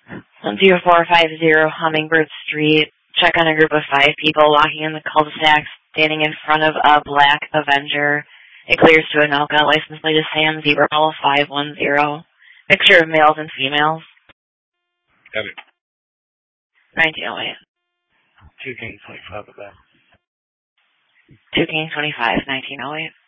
10450 Hummingbird Street. Check on a group of 5 people walking in the cul-de-sac, standing in front of a black Avenger. It clears to Anoka. License plate is Sam Zebra 510. Mixture of males and females. Got it. 1908. 2 King 25 of that. 2 King 25, 1908.